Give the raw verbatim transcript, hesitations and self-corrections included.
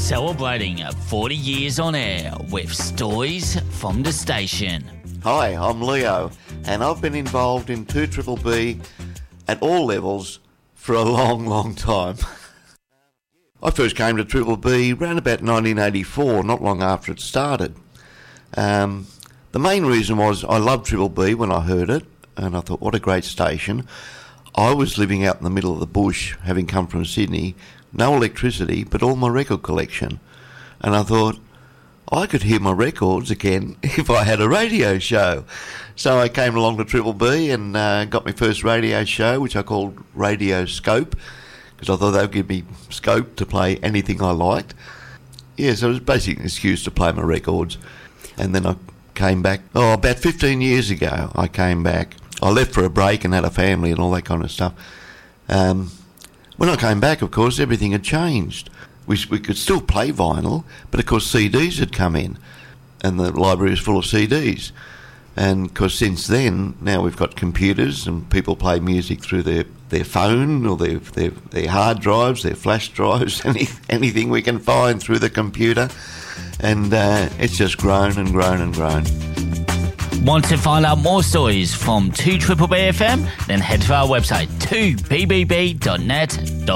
Celebrating forty years on air with stories from the station. Hi, I'm Leo, and I've been involved in two Triple B at all levels for a long, long time. I first came to Triple B around about nineteen eighty-four, not long after it started. Um, the main reason was I loved Triple B when I heard it, and I thought, what a great station. I was living out in the middle of the bush, having come from Sydney, no electricity, but all my record collection. And I thought, I could hear my records again if I had a radio show. So I came along to Triple B and uh, got my first radio show, which I called Radio Scope, because I thought they would give me scope to play anything I liked. Yeah, so it was basically an excuse to play my records. And then I came back, oh, about fifteen years ago, I came back. I left for a break and had a family and all that kind of stuff. Um, when I came back, of course, everything had changed. We, we could still play vinyl, but of course C Ds had come in and the library was full of C Ds. And of course since then, now we've got computers and people play music through their, their phone or their, their their hard drives, their flash drives, any, anything we can find through the computer. And uh, it's just grown and grown and grown. Want to find out more stories from two Triple B F M? Then head to our website two b b b dot net dot